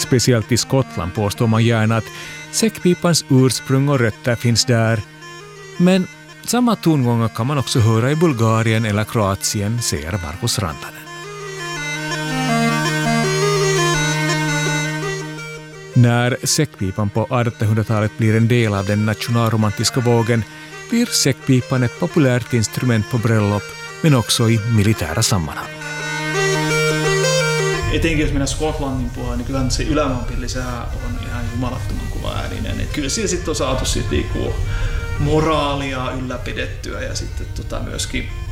speciellt i Skottland påstår man gärna att säckpipans ursprung och rötter finns där. Men samma tongångar kan man också höra i Bulgarien eller Kroatien, säger Markus Rantanen. När säckpipan på 1800-talet blir en del av den nationalromantiska vågen blir säckpipan ett populärt instrument på bröllop, men också i militära sammanhang. Etenkin jos mennään Skotlannin puolella, niin kyllä se ylämaanpilli on ihan jumalattoman kova ääninen. Et kyllä siellä sitten on saatu moraalia ylläpidettyä ja sitten myöskin